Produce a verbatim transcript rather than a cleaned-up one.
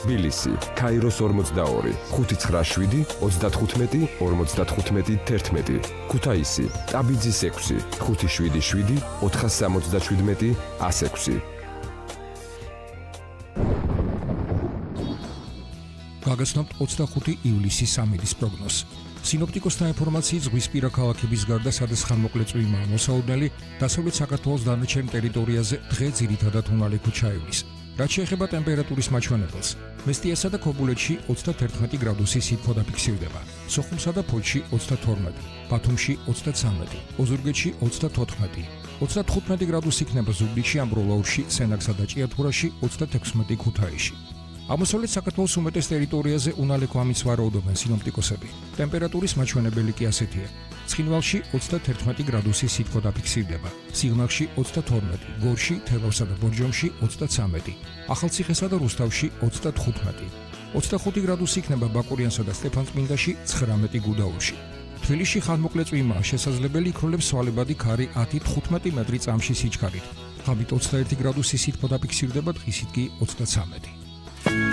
თბილისი, ქაიროს ორმოცდაორი, ხუთი ცხრა შვიდი, ოცდათხუთმეტი, ორმოცდათხუთმეტი, თერთმეტი, ქუთაისი, ტაბიძის ექვსი, ხუთი შვიდი შვიდი, ოთხას სამოცდაშვიდმეტი, ას ექვსი. გაგაცნობთ ოცდახუთი ივლისის სამინდის პროგნოზს. სინოპტიკოსთა ინფორმაციით ზღვისპირა ქალაქების გარდა, სადაც ხანმოკლე წვიმაა მოსაოდნელი, დასავლეთ საქართველოს დანარჩენ ტერიტორიაზე დღე ძირითადად უნალექო ჩაივლის. რაც შეეხება ტემპერატურის მაჩვენებელს, მესტიასა და ქობულეთში ოცდათერთმეტი გრადუსი სითბო დაფიქსირდება, სოხუმსა და ფოთში ოცდათორმეტი, ბათუმში ოცდაცამეტი, ოზურგეთში ოცდათოთხმეტი, ოცდათხუთმეტი გრადუსი იქნება ზუგდიდში, ამბროლაურში, სენაკსა და ჭიათურაში, ოცდათექვსმეტი ქუთაისში. აღმოსავლეთ საქართველოს უმეტეს ტერიტორიაზე უნალექო ამის ვარაუდობენ სინოპტიკოსები. ტემპერატურის მაჩვენებელი კი ასეთია: ცხინვალში ოცდათერთმეტი გრადუსი სითბო დაფიქსირდება, სიღნაღში ოცდათორმეტი, გორში, თელავსა და ბორჯომში ოცდაცამეტი, ახალციხესა და რუსთავში ოცდათხუთმეტი, ოცდახუთი გრადუსი იქნება ბაკურიანსა და სტეფანწმინდაში, ცხრამეტი გუდაურში. თბილისში ხანმოკლე წვიმაა, შესაძლებელი იქროლებს სვალებადი ქარი ათი თხუთმეტი მეტრი წამში სიჩქარით. ღამით ოცდაერთი გრადუსი სითბო დაფიქსირდება, დღისით კი ოცდაცამეტი.